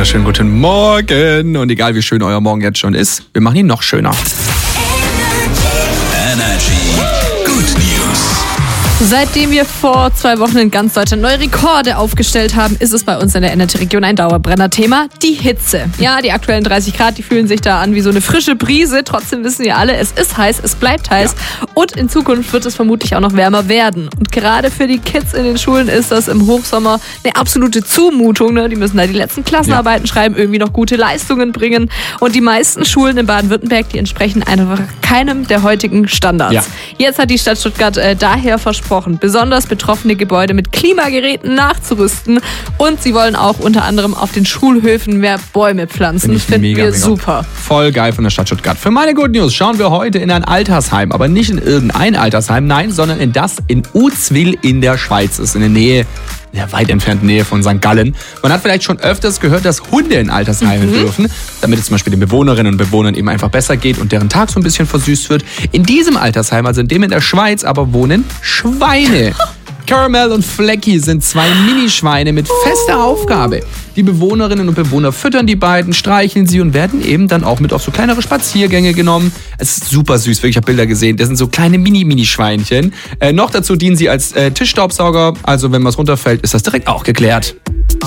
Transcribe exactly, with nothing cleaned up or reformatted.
wunderschönen guten Morgen. Und egal wie schön euer Morgen jetzt schon ist, wir machen ihn noch schöner. Energy Good News. Seitdem wir vor zwei Wochen in ganz Deutschland neue Rekorde aufgestellt haben, ist es bei uns in der Energy-Region ein Dauerbrenner-Thema, die Hitze. Ja, die aktuellen dreißig Grad, die fühlen sich da an wie so eine frische Brise. Trotzdem wissen ja alle, es ist heiß, es bleibt heiß. Ja. Und in Zukunft wird es vermutlich auch noch wärmer werden. Und gerade für die Kids in den Schulen ist das im Hochsommer eine absolute Zumutung. Ne? Die müssen da die letzten Klassenarbeiten ja. schreiben, irgendwie noch gute Leistungen bringen. Und die meisten Schulen in Baden-Württemberg, die entsprechen einfach keinem der heutigen Standards. Ja. Jetzt hat die Stadt Stuttgart äh, daher versprochen, besonders betroffene Gebäude mit Klimageräten nachzurüsten. Und sie wollen auch unter anderem auf den Schulhöfen mehr Bäume pflanzen. Find ich Finden mega, wir mega. super. Voll geil von der Stadt Stuttgart. Für meine Good News schauen wir heute in ein Altersheim. Aber nicht in irgendein Altersheim, nein, sondern in das in Uzwil in der Schweiz. Das ist in der Nähe, in der weit entfernten Nähe von Sankt Gallen. Man hat vielleicht schon öfters gehört, dass Hunde in Altersheimen mhm. dürfen, damit es zum Beispiel den Bewohnerinnen und Bewohnern eben einfach besser geht und deren Tag so ein bisschen versüßt wird. In diesem Altersheim, also in dem in der Schweiz, aber wohnen Schweine. Caramel und Flecky sind zwei Minischweine mit fester Aufgabe. Die Bewohnerinnen und Bewohner füttern die beiden, streicheln sie und werden eben dann auch mit auf so kleinere Spaziergänge genommen. Es ist super süß, wirklich, ich habe Bilder gesehen. Das sind so kleine Mini-Mini-Schweinchen. Äh, noch dazu dienen sie als äh, Tischstaubsauger. Also wenn was runterfällt, ist das direkt auch geklärt.